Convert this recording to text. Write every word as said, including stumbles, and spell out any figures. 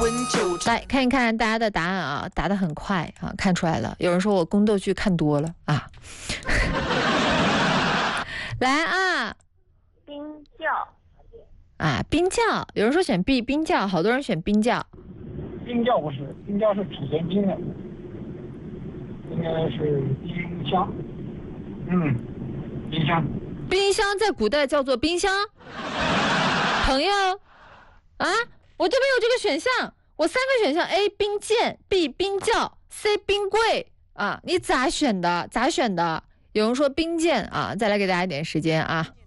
就来看一看大家的答案啊，答得很快啊，看出来了。有人说我宫斗剧看多了啊。来啊， 冰窖啊，冰窖，有人说选 B 冰窖，好多人选冰窖。 冰窖不是，冰窖是储存冰的，应该是冰箱。嗯，冰箱。 冰箱在古代叫做冰箱。朋友，啊，我这边有这个选项，我三个选项 A 冰剑 ，B 冰窖 ，C 冰柜啊，你咋选的？咋选的？有人说冰剑啊，再来给大家一点时间啊。